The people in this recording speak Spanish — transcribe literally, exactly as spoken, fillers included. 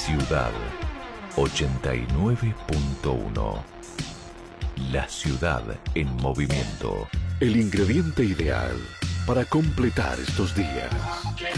Ciudad ochenta y nueve punto uno. La ciudad en movimiento. El ingrediente ideal para completar estos días.